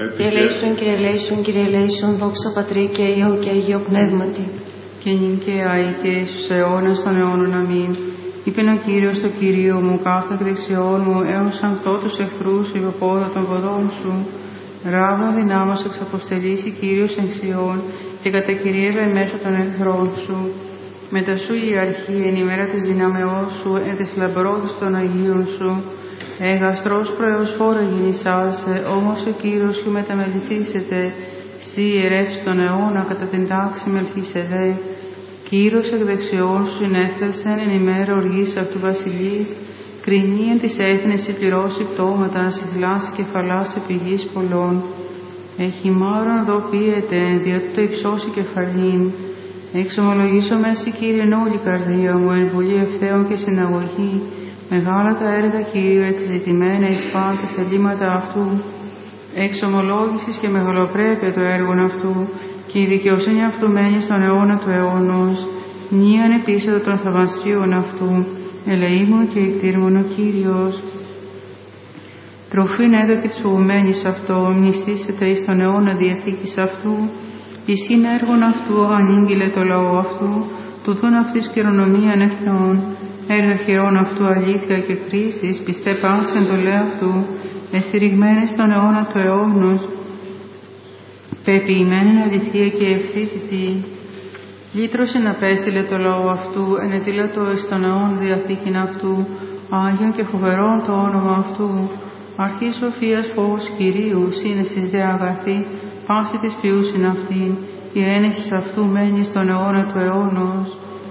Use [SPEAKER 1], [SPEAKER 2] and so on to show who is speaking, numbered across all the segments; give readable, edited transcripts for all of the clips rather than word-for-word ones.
[SPEAKER 1] Και ελέησον, Κύριε ελέησον, Κύριε ελέησον, δόξα Πατρί και Υιό και Αγίο Πνεύματι.
[SPEAKER 2] Και νυν και αεί και στους αιώνας των αιώνων αμήν. Είπεν ο Κύριος το Κυρίο μου, κάθε δεξιόν μου, έως ανθώ τους εχθρούς υποπόδα των ποδών σου. Ράβδον δυνάμος εξαποστελήσει Κύριος εν Σιών και κατακυρίευε μέσω των εχθρών σου. Μετα σου η αρχή εν ημέρα της δυνάμεώς σου, εν της λαμπρότητας των Αγίων σου. Εγαστρός προεωσφόρα γεννησάσε, όμως ο Κύριος σου μεταμεληθήσετε. Σύ ιερεύς τον αιώνα κατά την τάξη Μελχισεδέκ. Κύρος εκ δεξιών σου συνέφθασεν εν ημέρα οργής αυτού βασιλείς. Κρινή εν της έθνης συμπληρώσει πτώματα, να συθλάσει κεφαλάς επί γης πολλών. Εχημάρων δοποιείται, διότι το υψώσει κεφαλήν. Εξομολογήσω μέση Κύριε όλη καρδία μου, εν βουλή ευθέων και συναγωγή. Μεγάλα τα έργα Κυρίου εξζητημένα εις πάντα θελήματα αυτού. Εξομολόγησης και μεγαλοπρέπεια το έργον αυτού, και η δικαιοσύνη αυτού μένει στον αιώνα του αιώνος. Νίαν επίσης των θαυμαστίων αυτού, ελεήμων και εκτήρμων ο Κύριος. Τροφήν έδωκε της φοβουμένης αυτό, μνηστήσετε εις τον αιώνα διαθήκης αυτού. Εις είναι έργον αυτού, ανήγγειλε το λαό αυτού, τούτον αυτής κληρονομίαν εθνών. Έργα χειρών αυτού αλήθεια και κρίσης, πιστέ πάσα εντολέ αυτού, εστηριγμένες στον αιώνα του αιώνος, πεποιημένην αληθεία και ευθύτητη. Λύτρωσεν απέστειλε το λαό αυτού, ενετήλατο εις τον αιώνα διαθήκην αυτού, Άγιον και φοβερόν το όνομα αυτού. Αρχή σοφίας φόβος Κυρίου, σύνεσης δε αγαθή, πάση της ποιούσιν αυτήν, η ένεσης αυτού μένει στον αιώνα του αιώνος.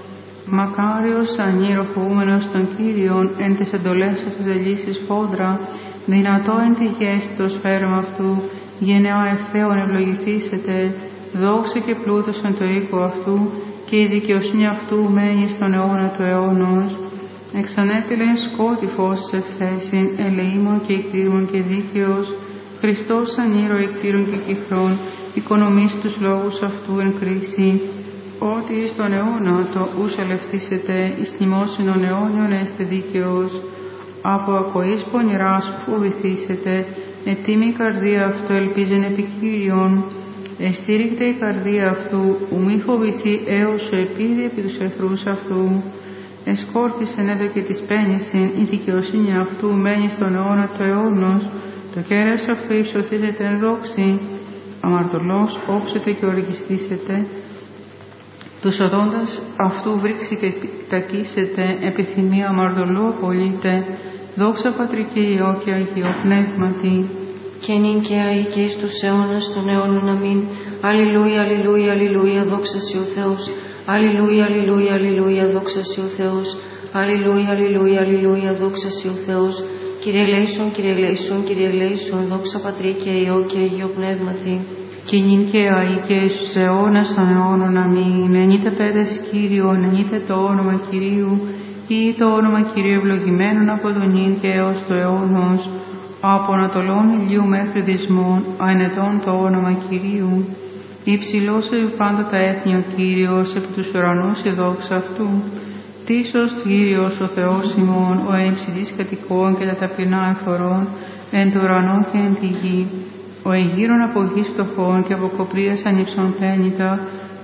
[SPEAKER 2] Μακάριος ανήροφοούμενος των Κύριων, εν τες εντολές αυτού δελήσεις φόντρα, δυνατό εν τη γέστη το σφαίρμα αυτού, γενεά ευθέων ευλογηθήσετε, δόξα και πλούτος εν το οίκο αυτού, και η δικαιοσύνη αυτού μένει στον αιώνα του αιώνος. Εξανέτειλεν σκότη φως ευθέσιν, ελεήμων και εκτήρμων και δίκαιος, Χριστός ανήρο εκτήρων και κυχρών, οικονομείς τους λόγους αυτού εν κρίση. Ότι εις τον αιώνα το ους αλευθύσετε, εις τιμώσινον αιώνιον έστε δίκαιος. Από ακοής πονηράς φοβηθήσετε, ετοίμη η καρδία αυτού ελπίζεν επί Κύριον. Εστήριγτε η καρδία αυτού, ου μη φοβηθεί έως σου επίδει επί τους εχθρούς αυτού. Εσκόρπισεν έδω και της πέννησιν, η δικαιοσύνη αυτού μένει στον αιώνα του αιώνος, το κέρας αυτού υψωθήσετε εν δόξη. Αμαρτωλός όψετε και οργιστήσετε, τους οδόντας αυτού βρήξει και τακίσετε, επιθυμία αμαρτωλού απολύτε, δόξα Πατρί και Υιό και Αγίο Πνεύματι.
[SPEAKER 1] Και νυν και αεί και εις τους αιώνας των αιώνων αμήν. Αλληλούια, αλληλούια, αλληλούια, δόξα Συ ο Θεός. Αλληλούια, αλληλούια, αλληλούια, δόξα Συ ο Θεός. Αλληλούια, αλληλούια, αλληλούια, δόξα Συ ο Θεός. Κύριε ελέησον, Κύριε ελέησον, Κύριε ελέησον, δόξα Πατρί και Υιό και Αγίο Πνεύματι.
[SPEAKER 2] Και νυν και αεί και στους αιώνας των αιώνων αμήν. Ενείτε πέδες Κύριον, ενείτε το όνομα Κυρίου, ή το όνομα Κυρίου ευλογημένον από τον νυν και έως το αιώνος. Από ανατολών ηλίου μέχρι δυσμών, αενετών το όνομα Κυρίου. Υψηλός επί πάντα τα έθνη ο Κύριος, επί τους ουρανούς η δόξα αυτού. Τίσος Κύριος ο Θεός ημών, ο εν υψηλής κατοικών και τα ταπεινά εφορών, εν το ουρανό και εν τη γη. Ο εγείρων από γης φτωχών και από κοπρίας ανήψων πένητα,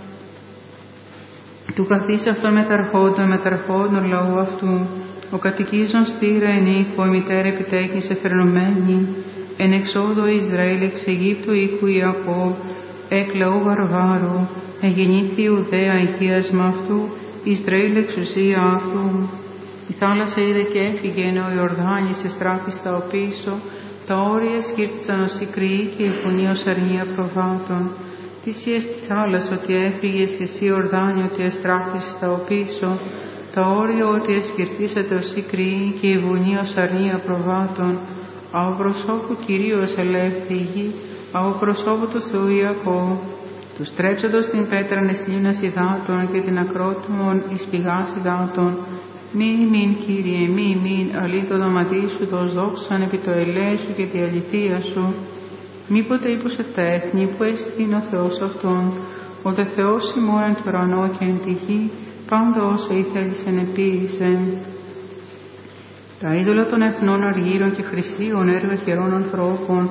[SPEAKER 2] του καθής αυτών μεταρχόντων λαού αυτού. Ο κατοικίζων στήρα εν οίκου, η μητέρα επιτέκνησε φερνωμένη, εν εξόδο Ισραήλ εξ Αιγύπτου οίκου Ιακώβ, εκ λαού βαρβάρου, εγεννήθη Ιουδαία οικίασμα αυτού, Ισραήλ εξουσία αυτού. Η θάλασσα είδε και έφυγε, ενώ ο Ιορδάνης εστράφηστα ο πίσω, τα όρια σκύρτησαν ως η κρυή και η φωνή ως αρνία προβάτων. Τι στη θάλασσα ότι έφυγες και εσύ Ιορδάνη ότι εστράφηστα ο πίσω, τα όρια ότι εσκυρτήσατε ως η κρυή και η βουνή ως αρνία προβάτων. Από προσώπου Κυρίως ελεύθη η γη, από προσώπου του Θεού Ιακώβ. Τους τρέψαντος την πέτραν εις λίμνας υδάτων και την ακρότιμον εις πηγάς υδάτων. Μη μην, Κύριε, μη αλή το δωματί σου δώσ' δόξαν επί το ελέη σου και τη αληθεία σου. Μήποτε είπωσε τα έθνη που έστειν ο Θεός αυτόν, ο δε Θεός ημών εν το ουρανό και εν τη γη, πάντα όσα ήθελησεν επίησε. Τα είδωλα των εθνών αργύρων και χρυσίων έργα χερών ανθρώπων,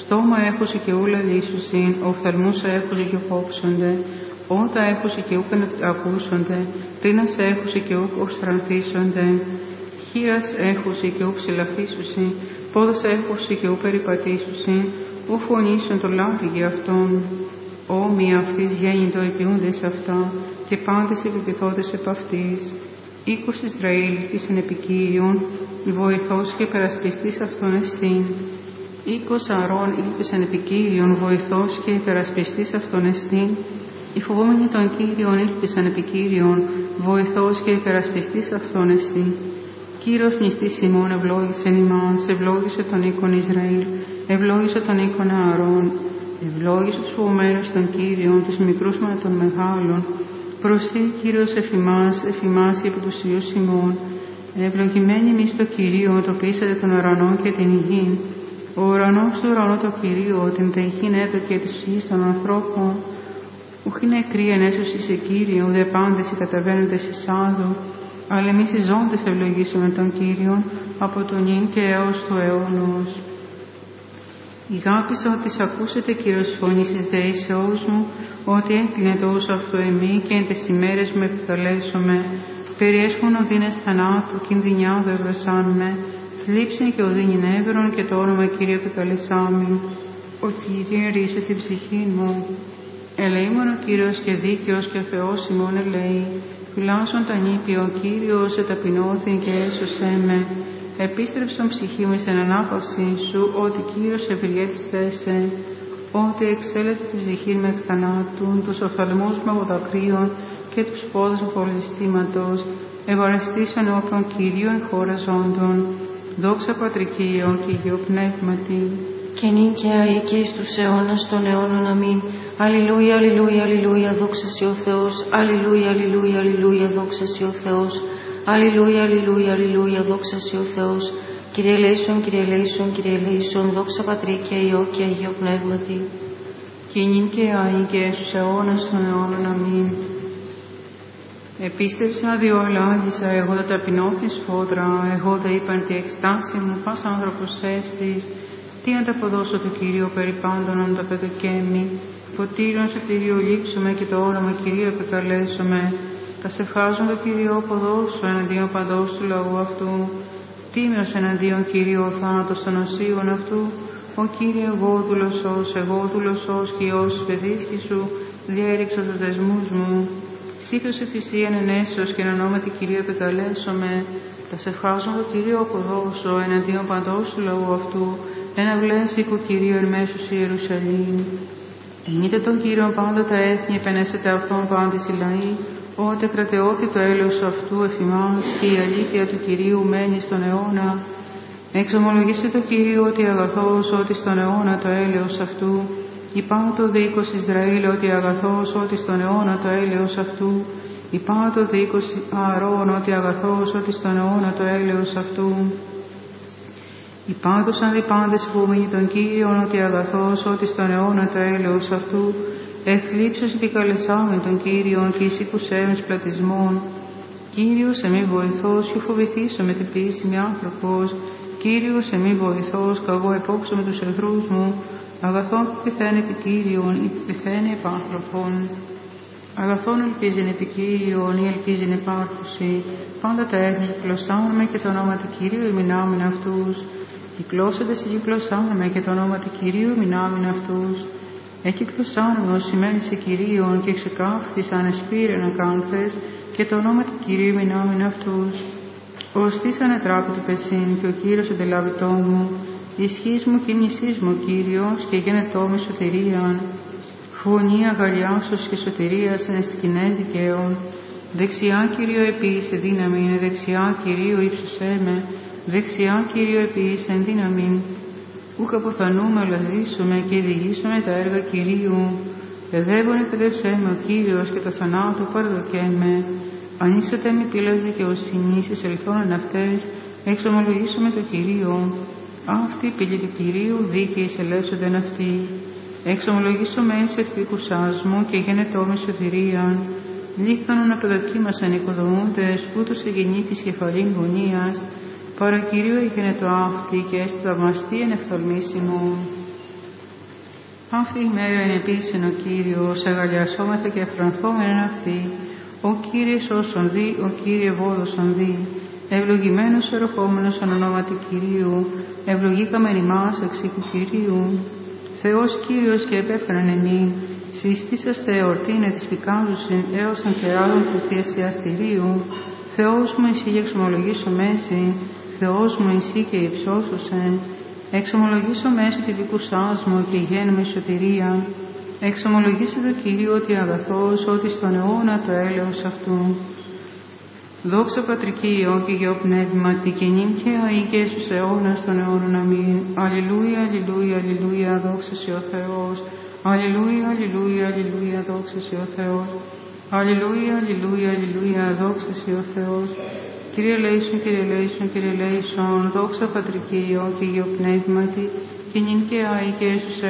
[SPEAKER 2] Στόμα έχουσι και ούλα λύσουσιν, οφθαλμούς έχουσι και ουκόψονται, όντα έχουσι και ούκ ακούσονται, ρήνας έχουσι και ούκ οστρανθίσονται, χείρας έχουσι και ούκ συλλαφίσουσι, πόδας έχουσι και ούκ περιπατήσουσι, ου φωνήσουν το λάβηγε αυτόν. Όμοι αυτής γέννητο επιούνται σε αυτά, και πάντες επιπιθώντες επ' αυτής. Οίκος Ισραήλ εις εν επικύριον, βοηθός και περασπιστής αυτόν εστίν. Οίκος Αρών ήλπις εν επικύριον, βοηθός και υπερασπιστής αυτόν εστίν. Οι φοβόμενοι των Κύριων ήλπις εν επικύριον, βοηθός και υπερασπιστής αυτόν εστίν. Κύριος μνηστής ημών ευλόγησεν ημάς, ευλόγησε τον οίκον Ισραήλ, ευλόγησε τον οίκον Αρών, ευλόγησε τους φοβομένους των Κύριων, τους μικρούς με των μεγάλων. Προσθεί Κύριος εφημάς επί τους Υιούς ημών. Ευλογημένοι εμείς το Κυρίο, το πείσατε τον ουρανό και την υγιήν. Ο ουρανός του ουρανού το Κυρίο, την τεχήν έδωκε της γης των ανθρώπων. Ουχ είναι κρύεν έσωση σε Κύριο, δε πάντες οι καταβαίνοντες εις άδω. Αλλά εμείς οι ζώντες ευλογήσουμε τον Κύριον, από τον νυν και έως του αιώνος. Ηγάπησα ότι σ' ακούσετε Κύριος φωνής εις δεήσεώς μου, ότι έκλεινε τόσο αυτό εμεί και εν τες ημέρες μου επικαλέσομαι. Περιέσχον οδύνες θανάτου, κινδυνιάδο ευρεσάνουμε, θλίψιν και οδύνην έβρον και το όνομα Κύριε επικαλεσάμι. Ο Κύριε ρίσε την ψυχή μου. Ελεήμον ο Κύριος και δίκαιος και ο Θεός ημών ελεεί. Φυλάσσον τα νήπια ο Κύριος εταπεινώθην και έσωσέ με. Επίστρεψον ψυχή μου στην ανάπαυσή σου, ότι Κύριος ευηριέτης θέσε. Ότι εξέλεται τη ψυχή με εκ θανάτου, τους οφθαλμούς μου από δακρύων και τους πόδους μου πολυστήματος. Ευαρεστήσαν όποιον Κύριον χώρα ζώντων. Δόξα Πατρική Υιό και Υιό Πνεύματι.
[SPEAKER 1] Και νυν και αεί και εις τους αιώνας των αιώνων. Αμήν. Αλληλούια, αλληλούια, αλληλούια, δόξα σοι ο Θεός. Αλληλούια, αλληλούια, αλληλούια, δόξα σοι ο Θεός. Αλληλούια, αλληλούια, αλληλούια, δόξα σοι ο Θεός. Κύριε ελέησον, Κύριε ελέησον, Κύριε ελέησον, δόξα Πατρί και Υιό και Αγίο Πνεύματι.
[SPEAKER 2] Και νυν και αεί και στους αιώνας των αιώνων. Αμήν. Επίστεψα διοαλάγησα, εγώ τα ταπεινώθη σφόδρα, εγώ τα είπαν τη εκστάση μου, πας άνθρωπος έστης. Τι ανταποδώσω του Κυρίου περί πάντων τα παιδοκέμι, φωτήριον σωτήριο λείψουμε και το όνομα Κυρίου επικαλέσουμε. Τα σευχάζουν το Κύριο ποδόσου εναντίον παντός του λαού αυτού. Τίμιος εναντίον Κυρίου ο θάνατος των οσίων αυτού. Ο Κύριε εγώ δούλωσος και Υιός παιδίσκη σου, διέριξα τους δεσμούς μου. Σύντοσε θυσίαν ενέσεως και εν ονόματι Κυρίου επικαλέσομαι. Τα σευχάζουν το Κύριο ποδόσου εναντίον παντός του λαού αυτού. Ένα βλέσικο Κυρίου εν μέσους Ιερουσαλήμ. Ενείτε τον Κύριον πάντα τα έθνη, επενέσετε αυτόν πάντες οι λαοί. Ότε κρατεώθη το έλεος αυτού εφημάς και η αλήθεια του Κυρίου μένει στον αιώνα. Εξομολογήστε το Κύριο ότι αγαθός, ότι στον αιώνα το έλεος αυτού. Υπάτω δίκος Ισραήλ ότι αγαθός, ότι στον αιώνα το έλεος αυτού. Υπάτω δίκος Αρών ότι αγαθός, ότι στον αιώνα το έλεος αυτού. Υπάτωσαν διπάντες φοβούμενοι τον Κύριον ότι αγαθός, ότι στον αιώνα το έλεος αυτού. Εθλίψος επικαλεσάμεν τον Κύριον και εις οικουσέμες πλατισμών. Κύριος εμή βοηθός και φοβηθήσω με την ποιήσιμη άνθρωπος. Κύριος εμή βοηθός και εγώ επόξω με τους εχθρούς μου. Αγαθόν που πεθαίνει επί Κύριον ή που πεθαίνει επ' άνθρωπον. Αγαθόν ελπίζειν επί Κύριον ή ελπίζειν επ' άρθουση. Πάντα τα έθνη κυκλωσάμε και το όνομα του Κυρίου εμεινάμεν αυτούς. Κυκλώσαντες κυκλωσάμε και το όνομα του Κυρίου εμεινάμεν αυτούς. Εκυκλωσάνουμε ως σημαίνει σε Κυρίον και ξεκάφθησαν εσπήρεν ακάνθες και το όνομα του Κυρίου μηνάμεν αυτούς. Οστήσανε τράπη του πεσίν και ο Κύριος εντελάβητό μου. Ισχύς μου και μνησής μου ο Κύριος και γένετό με σωτηρίαν. Φωνή αγαλιάσεως και σωτηρίας εν σκηνές δικαίων. Δεξιά Κύριο επίησε δύναμη, δεξιά Κυρίου ύψωσέ με. Δεξιά Κύριο επίησε δύναμη. Ούκ αποθανούμε, αλλά ζήσουμε και διηγήσουμε τα έργα Κυρίου. Παιδεύον εκπαιδεύσέ με ο Κύριος και το θανάτου παραδοκέ με. Ανοίξατε με πύλας δικαιοσύνης, εισελθόν εν αυτές, εξομολογήσουμε το Κυρίο. Αυτή η πύλη του Κυρίου δίκαιοι εισελεύσονται εν αυτή. Εξομολογήσουμε εις εκπίκουσάς μου και γένετό με σωτηρίαν. Λίθωνον απεδοκίμασαν οικοδομούντες, ούτως εγεννεί της κεφαλήν γωνίας. Παρά Κυρίου έγινε το αυτή και έστει θαυμαστή εν ευθαλμής ημών. Αυτή η μέρα είναι επίσης ο Κύριος, αγαλιασόμεθα και εφρανθόμεν αυτή. Ο Κύριος όσον δει, ο Κύριε βόδοσον δει. Ευλογημένος ερχόμενος εν ονόματι Κυρίου, ευλογήκαμεν ημάς εξ οίκου Κυρίου. Θεός Κύριος και επέφεραν εμήν, συστήσαστε εορτήν ετισπικάζουσιν έως εν κεράδων του θειασιαστηρίου. Θεός μου εσύ και εξομολογήσω μέση, Θεός μου εσύ και υψώσουσεν. Εξομολογήσω μέση τη βικουσάς μου και γέννουμε σωτηρία. Εξομολογήσε το Κυρίο ότι αγαθός, ότι στον αιώνα το έλεος αυτού. Δόξα Πατρική Υιό και Υιό Πνεύματι και νυν και αεί και στους αιώνας των αιώνων αμήν. Αλληλούια, αλληλούια, αλληλούια, δόξα σε ο Θεός. Αλληλούια, αλληλούια, αλληλούια, δόξα σε ο Θεός. Αλληλούια, αλληλούια, αλληλούια, δόξα σε ο Θεός. Κύριε ελέησον, Κύριε ελέησον, Κύριε ελέησον, δόξα Πατρική Υιό και Υιό Πνεύματι και νυν και αεί και στους